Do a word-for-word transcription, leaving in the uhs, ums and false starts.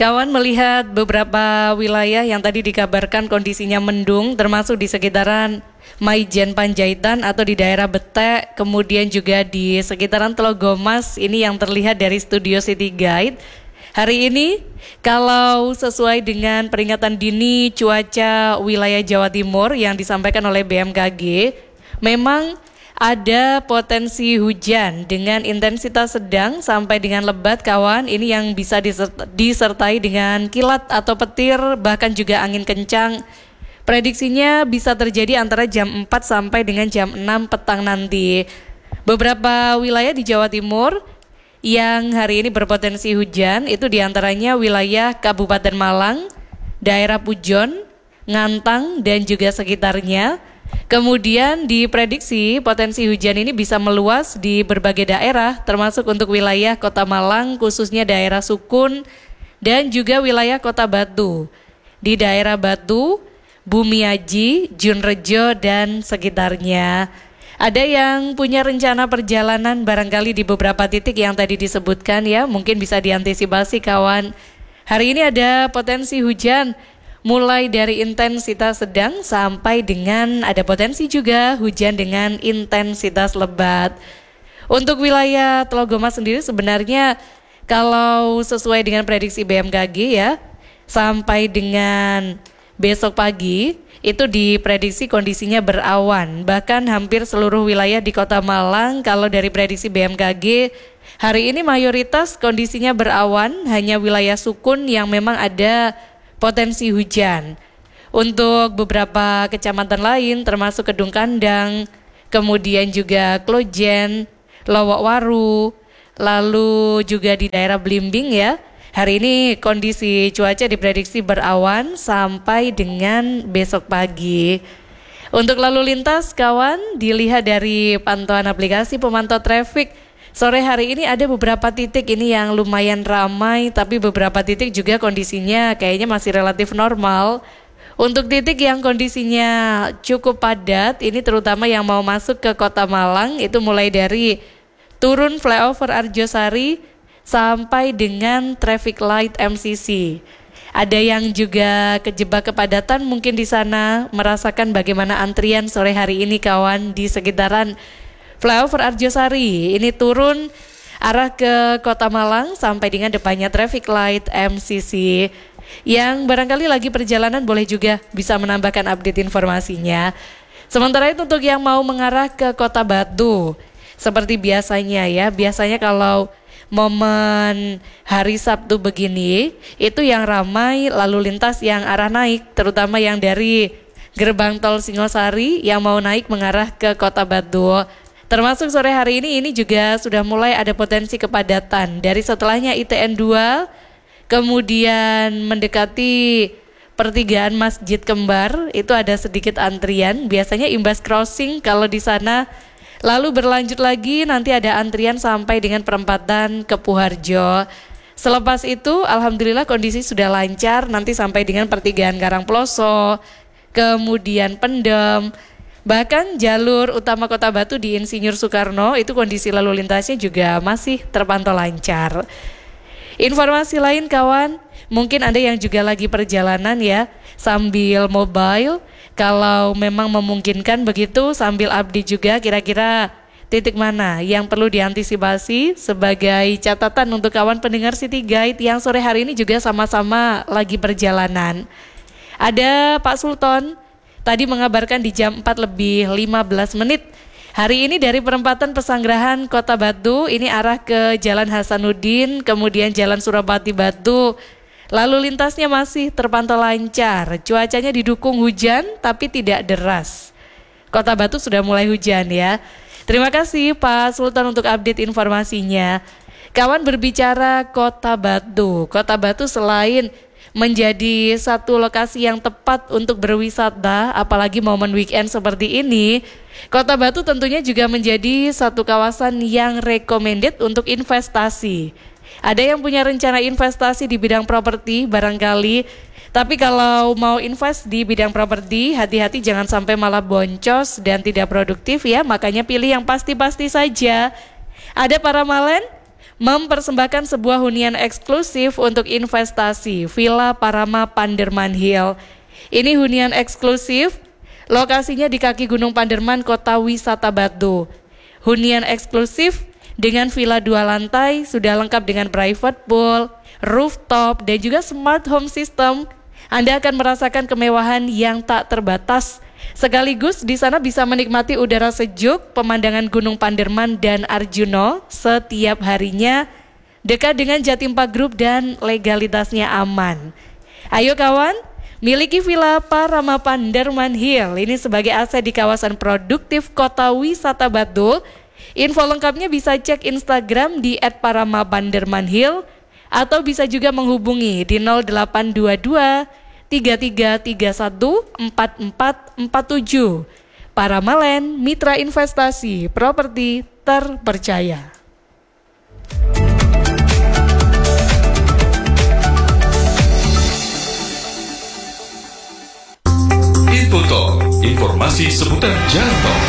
Kawan melihat beberapa wilayah yang tadi dikabarkan kondisinya mendung, termasuk di sekitaran Maijen Panjaitan atau di daerah Betek, kemudian juga di sekitaran Telogomas, ini yang terlihat dari studio City Guide. Hari ini, kalau sesuai dengan peringatan dini cuaca wilayah Jawa Timur yang disampaikan oleh B M K G, memang ada potensi hujan dengan intensitas sedang sampai dengan lebat kawan. Ini yang bisa disertai dengan kilat atau petir, bahkan juga angin kencang. Prediksinya bisa terjadi antara jam empat sampai dengan jam enam petang nanti. Beberapa wilayah di Jawa Timur yang hari ini berpotensi hujan itu diantaranya wilayah Kabupaten Malang, daerah Pujon, Ngantang, dan juga sekitarnya. Kemudian diprediksi potensi hujan ini bisa meluas di berbagai daerah, termasuk untuk wilayah Kota Malang, khususnya daerah Sukun, dan juga wilayah Kota Batu. Di daerah Batu, Bumiaji, Junrejo, dan sekitarnya. Ada yang punya rencana perjalanan barangkali di beberapa titik yang tadi disebutkan ya, mungkin bisa diantisipasi kawan. Hari ini ada potensi hujan mulai dari intensitas sedang sampai dengan ada potensi juga hujan dengan intensitas lebat. Untuk wilayah Telogomas sendiri sebenarnya kalau sesuai dengan prediksi B M K G ya, sampai dengan besok pagi itu diprediksi kondisinya berawan. Bahkan hampir seluruh wilayah di Kota Malang kalau dari prediksi B M K G hari ini mayoritas kondisinya berawan, hanya wilayah Sukun yang memang ada potensi hujan. Untuk beberapa kecamatan lain termasuk Kedung Kandang, kemudian juga Klojen, Lowok Waru, lalu juga di daerah Blimbing ya. Hari ini kondisi cuaca diprediksi berawan sampai dengan besok pagi. Untuk lalu lintas kawan, dilihat dari pantauan aplikasi pemantau traffic, sore hari ini ada beberapa titik ini yang lumayan ramai, tapi beberapa titik juga kondisinya kayaknya masih relatif normal. Untuk titik yang kondisinya cukup padat, ini terutama yang mau masuk ke Kota Malang, itu mulai dari turun flyover Arjosari sampai dengan traffic light M C C. Ada yang juga kejebak kepadatan mungkin di sana, merasakan bagaimana antrian sore hari ini kawan di sekitaran flyover Arjosari. Ini turun arah ke Kota Malang sampai dengan depannya traffic light M C C. Yang barangkali lagi perjalanan boleh juga bisa menambahkan update informasinya. Sementara itu untuk yang mau mengarah ke Kota Batu, seperti biasanya ya, biasanya kalau momen hari Sabtu begini, itu yang ramai lalu lintas yang arah naik, terutama yang dari gerbang tol Singosari yang mau naik mengarah ke Kota Batu. Termasuk sore hari ini, ini juga sudah mulai ada potensi kepadatan. Dari setelahnya I T N dua, kemudian mendekati pertigaan Masjid Kembar, itu ada sedikit antrian, biasanya imbas crossing kalau di sana. Lalu berlanjut lagi nanti ada antrian sampai dengan perempatan Kepuharjo. Selepas itu alhamdulillah kondisi sudah lancar nanti sampai dengan pertigaan Karangploso, kemudian Pendem. Bahkan jalur utama Kota Batu di Insinyur Soekarno itu kondisi lalu lintasnya juga masih terpantau lancar. Informasi lain kawan, mungkin Anda yang juga lagi perjalanan ya sambil mobile, kalau memang memungkinkan begitu sambil update juga kira-kira titik mana yang perlu diantisipasi sebagai catatan untuk kawan pendengar City Guide yang sore hari ini juga sama-sama lagi perjalanan. Ada Pak Sultan tadi mengabarkan di jam empat lebih lima belas menit. Hari ini dari perempatan Pesanggerahan Kota Batu ini arah ke Jalan Hasanuddin, kemudian Jalan Surabati Batu. Lalu lintasnya masih terpantau lancar, cuacanya didukung hujan tapi tidak deras. Kota Batu sudah mulai hujan ya. Terima kasih Pak Sultan untuk update informasinya. Kawan berbicara Kota Batu, Kota Batu selain menjadi satu lokasi yang tepat untuk berwisata, apalagi momen weekend seperti ini, Kota Batu tentunya juga menjadi satu kawasan yang recommended untuk investasi. Ada yang punya rencana investasi di bidang properti barangkali, tapi kalau mau invest di bidang properti, hati-hati jangan sampai malah boncos dan tidak produktif ya, makanya pilih yang pasti-pasti saja. Ada para malen? mempersembahkan sebuah hunian eksklusif untuk investasi, Villa Parama Panderman Hill. Ini hunian eksklusif, lokasinya di kaki Gunung Panderman, Kota Wisata Batu. Hunian eksklusif dengan villa dua lantai, sudah lengkap dengan private pool, rooftop, dan juga smart home system. Anda akan merasakan kemewahan yang tak terbatas. Sekaligus di sana bisa menikmati udara sejuk, pemandangan Gunung Panderman dan Arjuno setiap harinya, dekat dengan Jatim Park Group dan legalitasnya aman. Ayo kawan, miliki Villa Parama Panderman Hill ini sebagai aset di kawasan produktif Kota Wisata Batu. Info lengkapnya bisa cek Instagram di et parama panderman hill atau bisa juga menghubungi di nol delapan dua dua tiga tiga tiga satu empat empat empat tujuh. Parama Land, mitra investasi properti terpercaya. Infotalk, informasi seputar jalan tol.